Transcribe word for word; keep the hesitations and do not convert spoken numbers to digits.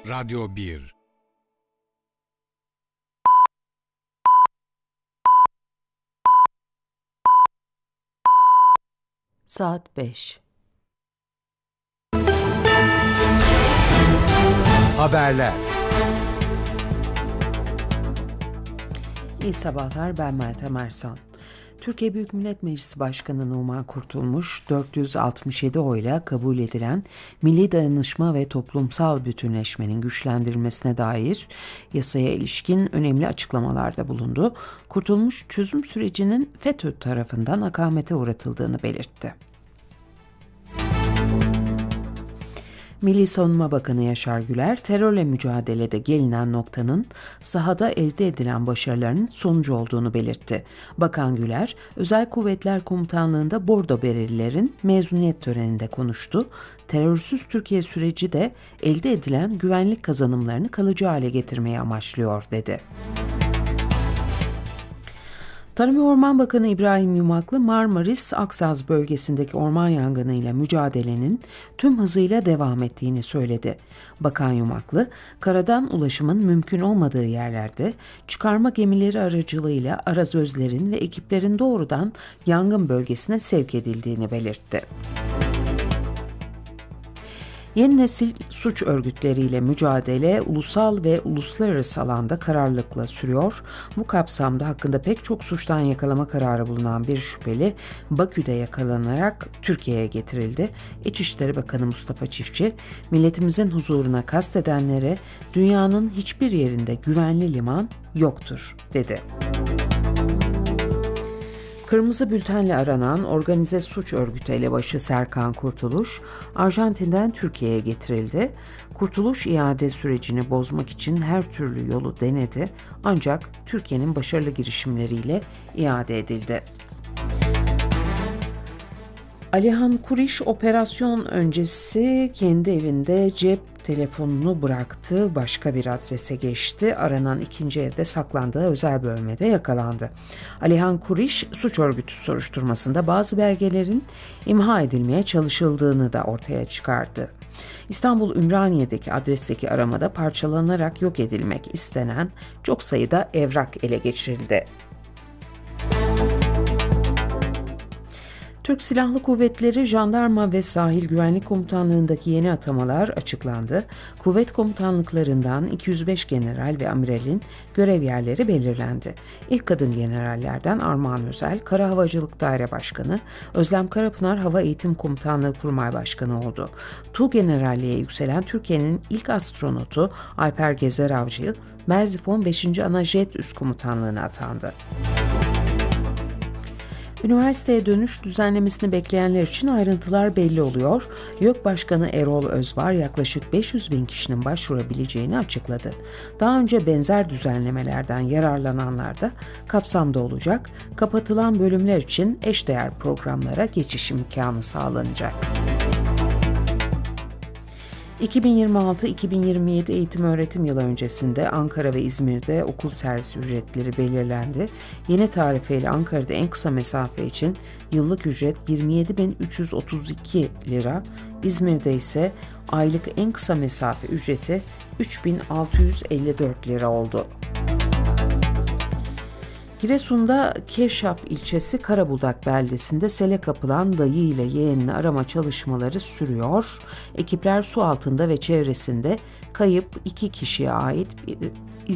Radyo bir. Saat beş. Haberler. İyi sabahlar, ben Meltem Ersan. Türkiye Büyük Millet Meclisi Başkanı Numan Kurtulmuş, dört yüz altmış yedi oyla kabul edilen Milli Dayanışma ve Toplumsal Bütünleşmenin güçlendirilmesine dair yasaya ilişkin önemli açıklamalarda bulundu. Kurtulmuş, çözüm sürecinin FETÖ tarafından akamete uğratıldığını belirtti. Milli Savunma Bakanı Yaşar Güler, terörle mücadelede gelinen noktanın sahada elde edilen başarıların sonucu olduğunu belirtti. Bakan Güler, Özel Kuvvetler Komutanlığı'nda Bordo Berelilerin mezuniyet töreninde konuştu. Terörsüz Türkiye süreci de elde edilen güvenlik kazanımlarını kalıcı hale getirmeyi amaçlıyor, dedi. Tarım ve Orman Bakanı İbrahim Yumaklı, Marmaris-Aksaz bölgesindeki orman yangınıyla mücadelenin tüm hızıyla devam ettiğini söyledi. Bakan Yumaklı, karadan ulaşımın mümkün olmadığı yerlerde çıkarma gemileri aracılığıyla arazözlerin ve ekiplerin doğrudan yangın bölgesine sevk edildiğini belirtti. Yeni nesil suç örgütleriyle mücadele ulusal ve uluslararası alanda kararlılıkla sürüyor. Bu kapsamda hakkında pek çok suçtan yakalama kararı bulunan bir şüpheli Bakü'de yakalanarak Türkiye'ye getirildi. İçişleri Bakanı Mustafa Çiftçi, milletimizin huzuruna kastedenlere dünyanın hiçbir yerinde güvenli liman yoktur, dedi. Kırmızı bültenle aranan organize suç örgütü elebaşı Serkan Kurtuluş, Arjantin'den Türkiye'ye getirildi. Kurtuluş, iade sürecini bozmak için her türlü yolu denedi, ancak Türkiye'nin başarılı girişimleriyle iade edildi. Alihan Kuriş, operasyon öncesi kendi evinde cep telefonunu bıraktı, başka bir adrese geçti. Aranan ikinci evde saklandığı özel bölmede yakalandı. Alihan Kuriş, suç örgütü soruşturmasında bazı belgelerin imha edilmeye çalışıldığını da ortaya çıkardı. İstanbul Ümraniye'deki adresteki aramada parçalanarak yok edilmek istenen çok sayıda evrak ele geçirildi. Türk Silahlı Kuvvetleri, Jandarma ve Sahil Güvenlik Komutanlığı'ndaki yeni atamalar açıklandı. Kuvvet komutanlıklarından iki yüz beş general ve amiralin görev yerleri belirlendi. İlk kadın generallerden Armağan Özel, Kara Havacılık Daire Başkanı, Özlem Karapınar Hava Eğitim Komutanlığı Kurmay Başkanı oldu. Tuğgeneralliğe yükselen Türkiye'nin ilk astronotu Alper Gezer Avcı, Merzifon beşinci Ana Jet Üst Komutanlığı'na atandı. Üniversiteye dönüş düzenlemesini bekleyenler için ayrıntılar belli oluyor. YÖK Başkanı Erol Özvar yaklaşık beş yüz bin kişinin başvurabileceğini açıkladı. Daha önce benzer düzenlemelerden yararlananlar da kapsamda olacak. Kapatılan bölümler için eşdeğer programlara geçiş imkanı sağlanacak. iki bin yirmi altı iki bin yirmi yedi eğitim öğretim yılı öncesinde Ankara ve İzmir'de okul servis ücretleri belirlendi. Yeni tarifeyle Ankara'da en kısa mesafe için yıllık ücret yirmi yedi bin üç yüz otuz iki lira, İzmir'de ise aylık en kısa mesafe ücreti üç bin altı yüz elli dört lira oldu. Giresun'da Keşap ilçesi Karabudak beldesinde sele kapılan dayı ile yeğenini arama çalışmaları sürüyor. Ekipler su altında ve çevresinde kayıp iki kişiye ait